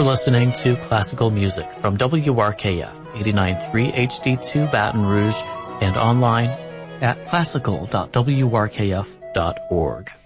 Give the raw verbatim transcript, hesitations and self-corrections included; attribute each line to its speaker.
Speaker 1: listening to classical music from W R K F eighty-nine point three H D two Baton Rouge and online at classical dot w r k f dot org.